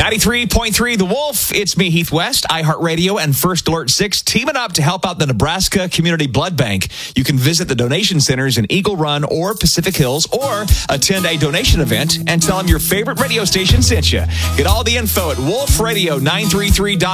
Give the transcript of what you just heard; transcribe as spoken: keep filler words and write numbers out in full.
ninety-three point three The Wolf. It's me, Heath West, iHeartRadio, and First Alert six teaming up to help out the Nebraska Community Blood Bank. You can visit the donation centers in Eagle Run or Pacific Hills or attend a donation event and tell them your favorite radio station sent you. Get all the info at wolf radio nine three three dot com.